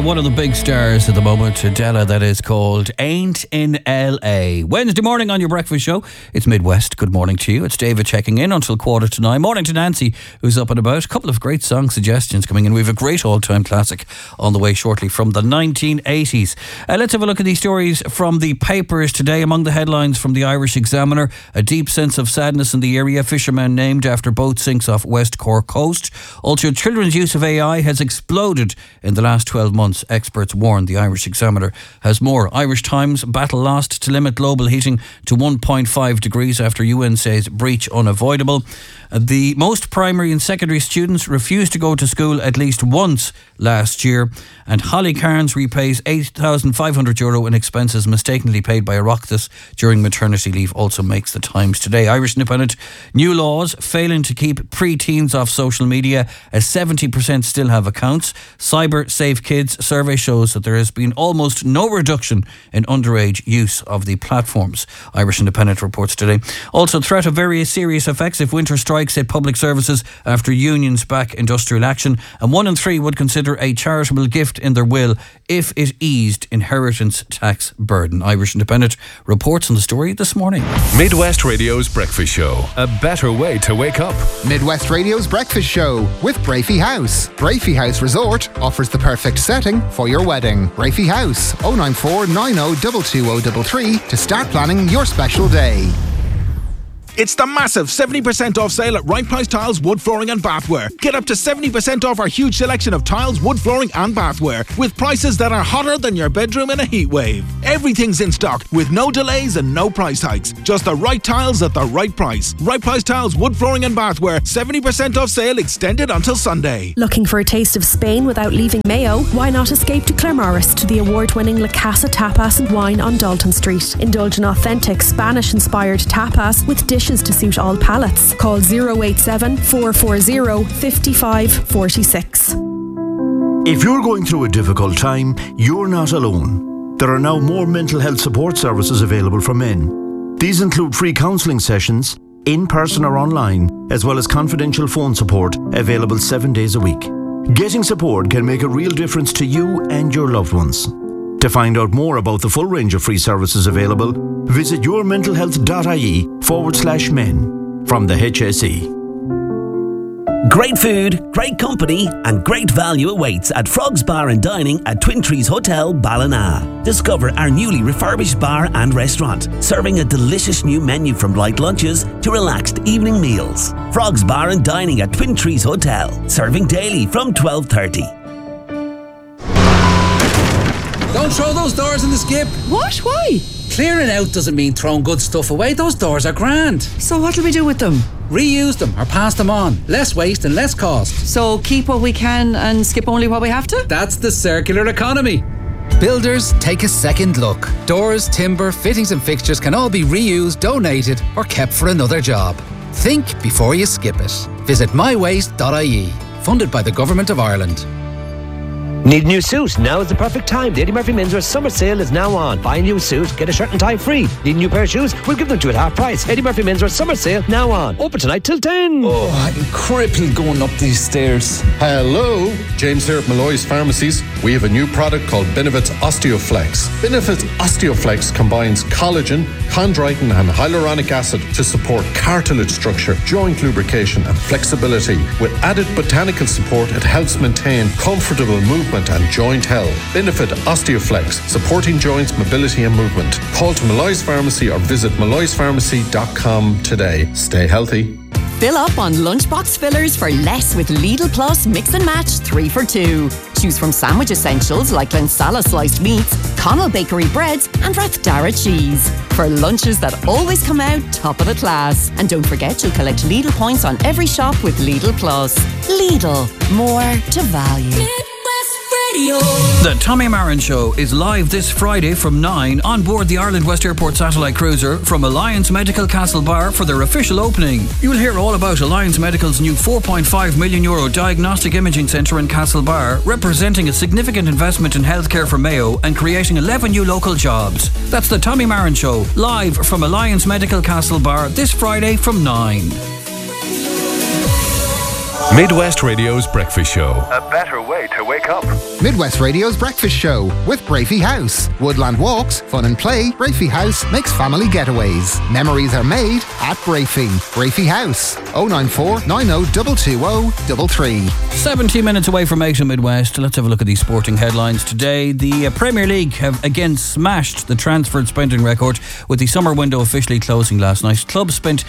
one of the big stars at the moment, Adele, that is called Ain't in LA. Wednesday morning on your breakfast show. It's Midwest. Good morning to you. It's David checking in until 8:45. Morning to Nancy, who's up and about. A couple of great song suggestions coming in. We have a great all-time classic on the way shortly from the 1980s. Let's have a look at these stories from the papers today. Among the headlines from the Irish Examiner, a deep sense of sadness in the area. Fishermen named after boat sinks off West Cork coast. Also, children's use of AI has exploded in the last 12 months, experts warn. The Irish Examiner has more. Irish Times, battle lost to limit global heating to 1.5 degrees after UN says breach unavoidable. The most primary and secondary students refused to go to school at least once last year. And Holly Cairns repays €8,500 in expenses mistakenly paid by Oireachtas during maternity leave, also makes the Times today. Irish Independent, new laws failing to keep pre-teens off social media as 70% still have accounts. Cyber Safe Kids survey shows that there has been almost no reduction in underage use of the platforms. Irish Independent reports today. Also, threat of very serious effects if winter strikes hit public services after unions back industrial action. And 1 in 3 would consider a charitable gift in their will if it eased inheritance tax burden. Irish Independent reports on the story this morning. Midwest Radio's Breakfast Show. A better way to wake up. Midwest Radio's Breakfast Show with Brafey House. Brafey House Resort offers the perfect setting for your wedding. Brafey House, 094 90 22033 to start planning your special day. It's the massive 70% off sale at Right Price Tiles, Wood Flooring and Bathware. Get up to 70% off our huge selection of tiles, wood flooring and bathware with prices that are hotter than your bedroom in a heat wave. Everything's in stock with no delays and no price hikes. Just the right tiles at the right price. Right Price Tiles, Wood Flooring and Bathware. 70% off sale extended until Sunday. Looking for a taste of Spain without leaving Mayo? Why not escape to Claremorris to the award-winning La Casa Tapas and Wine on Dalton Street. Indulge in authentic Spanish-inspired tapas with dishes to suit all palates. Call 087 440 5546. If you're going through a difficult time, you're not alone. There are now more mental health support services available for men. These include free counselling sessions, in person or online, as well as confidential phone support available 7 days a week. Getting support can make a real difference to you and your loved ones. To find out more about the full range of free services available, visit yourmentalhealth.ie/men from the HSE. Great food, great company and great value awaits at Frogs Bar and Dining at Twin Trees Hotel, Ballina. Discover our newly refurbished bar and restaurant, serving a delicious new menu from light lunches to relaxed evening meals. Frogs Bar and Dining at Twin Trees Hotel, serving daily from 12:30. Don't throw those doors in the skip. What? Why? Clearing out doesn't mean throwing good stuff away. Those doors are grand. So what do we do with them? Reuse them or pass them on. Less waste and less cost. So keep what we can and skip only what we have to? That's the circular economy. Builders, take a second look. Doors, timber, fittings and fixtures can all be reused, donated or kept for another job. Think before you skip it. Visit mywaste.ie. Funded by the Government of Ireland. Need a new suit? Now is the perfect time. The Eddie Murphy Menswear summer sale is now on. Buy a new suit, get a shirt and tie free. Need a new pair of shoes? We'll give them to you at half price. Eddie Murphy Menswear summer sale now on. Open tonight till 10. Oh, I'm crippled going up these stairs. Hello, James here at Malloy's Pharmacies. We have a new product called Benefits Osteoflex. Benefits Osteoflex combines collagen, chondroitin and hyaluronic acid to support cartilage structure, joint lubrication and flexibility. With added botanical support, it helps maintain comfortable movement and joint health. Benefit Osteoflex, supporting joints, mobility and movement. Call to Malloy's Pharmacy or visit malloyspharmacy.com today. Stay healthy. Fill up on lunchbox fillers for less with Lidl Plus Mix and Match 3 for 2. Choose from sandwich essentials like Lensala sliced meats, Connell Bakery breads and Rathdara cheese. For lunches that always come out top of the class. And don't forget you'll collect Lidl points on every shop with Lidl Plus. Lidl, more to value. The Tommy Marin Show is live this Friday from 9 on board the Ireland West Airport satellite cruiser from Alliance Medical Castlebar for their official opening. You will hear all about Alliance Medical's new €4.5 million diagnostic imaging centre in Castlebar, representing a significant investment in healthcare for Mayo and creating 11 new local jobs. That's the Tommy Marin Show, live from Alliance Medical Castlebar this Friday from 9. Midwest Radio's Breakfast Show. A better way to wake up. Midwest Radio's Breakfast Show with Brafey House. Woodland walks, fun and play. Brafey House makes family getaways. Memories are made at Brafey. Brafey House. 094 90 220 33. 17 minutes away from 8 in Midwest. Let's have a look at these sporting headlines today. The Premier League have again smashed the transfer spending record with the summer window officially closing last night. Clubs spent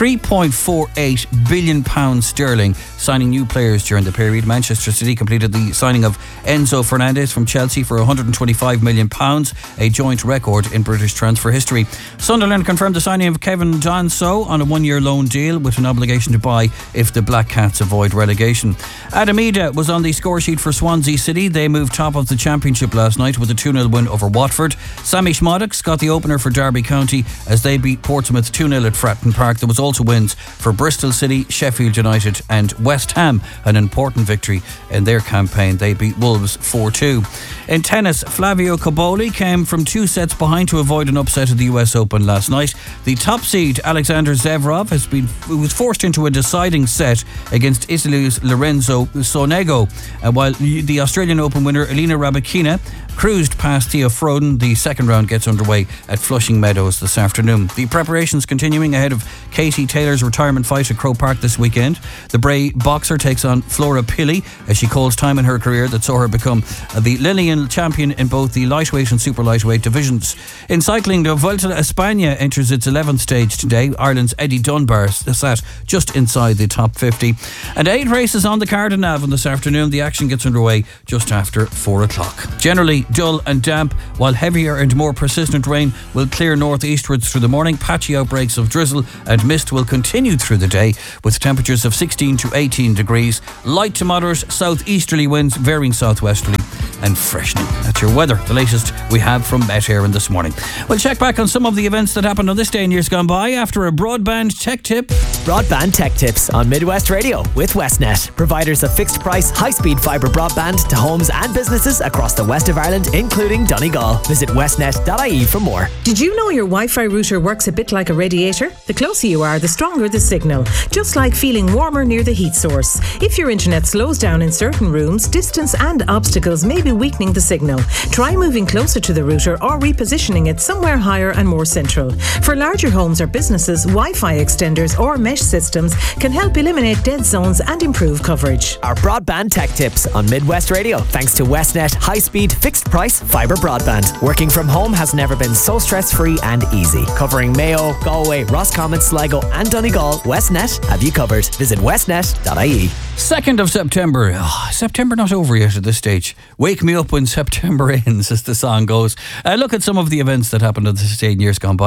£3.48 billion sterling signing new players during the period. Manchester City completed the signing of Enzo Fernandez from Chelsea for £125 million, a joint record in British transfer history. Sunderland confirmed the signing of Kevin Danso on a one-year loan deal with an obligation to buy if the Black Cats avoid relegation. Adam Ida was on the score sheet for Swansea City. They moved top of the Championship last night with a 2-0 win over Watford. Sammy Schmaddox got the opener for Derby County as they beat Portsmouth 2-0 at Fratton Park. There was also wins for Bristol City, Sheffield United and West Ham, an important victory in their campaign. They beat Wolves 4-2. In tennis, Flavio Cobolli came from 2 sets behind to avoid an upset at the US Open last night. The top seed Alexander Zverev was forced into a deciding set against Italy's Lorenzo Sonego, while the Australian Open winner Elena Rybakina cruised past Thea Frodin. The second round gets underway at Flushing Meadows this afternoon. The preparations continuing ahead of Katie Taylor's retirement fight at Croke Park this weekend. The Bray boxer takes on Flora Pili as she calls time in her career that saw her become the Lillian champion in both the lightweight and super lightweight divisions. In cycling, the Vuelta a España enters its 11th stage today. Ireland's Eddie Dunbar sat just inside the top 50. And 8 races on the card in Navan this afternoon. The action gets underway just after 4 o'clock. Generally dull and damp, while heavier and more persistent rain will clear northeastwards through the morning. Patchy outbreaks of drizzle and mist will continue through the day with temperatures of 16 to 18 degrees. Light to moderate southeasterly winds varying southwesterly and freshening. That's your weather, the latest we have from Met Éireann this morning. We'll check back on some of the events that happened on this day in years gone by after a broadband tech tip. Broadband tech tips on Midwest Radio with Westnet, providers of fixed price, high-speed fibre broadband to homes and businesses across the west of Ireland, including Donegal. Visit westnet.ie for more. Did you know your Wi-Fi router works a bit like a radiator? The closer you are, the stronger the signal, just like feeling warmer near the heat source. If your internet slows down in certain rooms, distance and obstacles may be weakening the signal. Try moving closer to the router or repositioning it somewhere higher and more central. For larger homes or businesses, Wi-Fi extenders or mesh systems can help eliminate dead zones and improve coverage. Our broadband tech tips on Midwest Radio, thanks to Westnet high-speed fixed price fibre broadband. Working from home has never been so stress-free and easy. Covering Mayo, Galway, Roscommon, Sligo and Donegal, Westnet have you covered. Visit westnet.ie. 2nd of September. September not over yet at this stage. Wake me up when September ends, as the song goes. Look at some of the events that happened at this day in years gone by.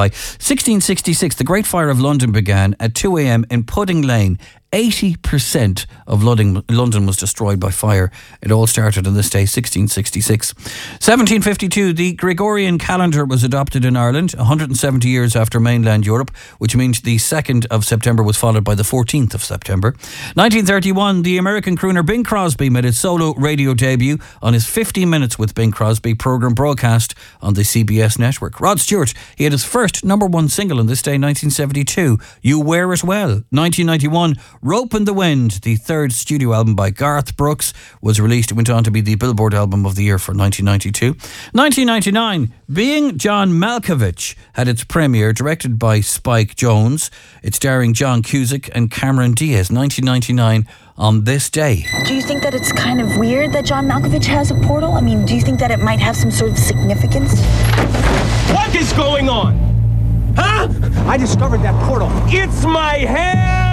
1666, the Great Fire of London began at 2 a.m. in Pudding Lane. 80% of London was destroyed by fire. It all started on this day, 1666. 1752, the Gregorian calendar was adopted in Ireland, 170 years after mainland Europe, which means the 2nd of September was followed by the 14th of September. 1931, the American crooner Bing Crosby made his solo radio debut on his 15 Minutes with Bing Crosby programme broadcast on the CBS network. Rod Stewart, he had his first #1 single on this day, 1972, You Wear It Well. 1991, Rope in the Wind, the 3rd studio album by Garth Brooks, was released. It went on to be the Billboard Album of the Year for 1992. 1999, Being John Malkovich had its premiere, directed by Spike Jonze. It's starring John Cusack and Cameron Diaz. 1999 on this day. Do you think that it's kind of weird that John Malkovich has a portal? I mean, do you think that it might have some sort of significance? What is going on? Huh? I discovered that portal. It's my head!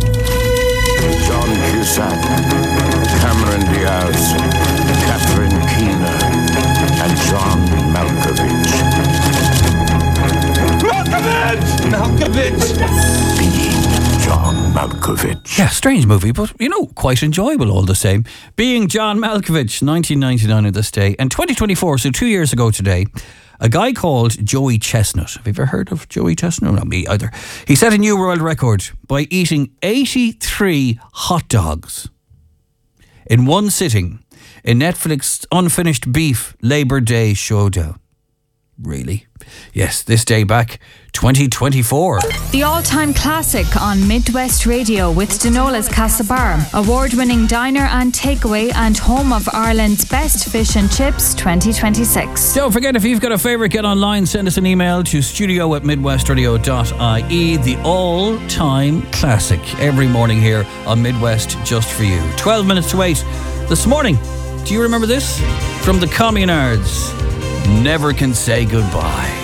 John Cusack, Cameron Diaz, Catherine Keener, and John Malkovich. Malkovich! Being John Malkovich. Yeah, strange movie, but, quite enjoyable all the same. Being John Malkovich, 1999 on this day. And 2024, so 2 years ago today, a guy called Joey Chestnut. Have you ever heard of Joey Chestnut? Not me either. He set a new world record by eating 83 hot dogs in one sitting in Netflix's Unfinished Beef Labor Day Showdown. really? Yes, this day back, 2024. The all-time classic on Midwest Radio with Denola's Castlebar, award-winning diner and takeaway and home of Ireland's best fish and chips 2026. Don't forget, if you've got a favourite, get online, send us an email to studio@midwestradio.ie. The all-time classic every morning here on Midwest, just for you. 12 minutes to 8 this morning. Do you remember this? From the Communards. Never can say goodbye.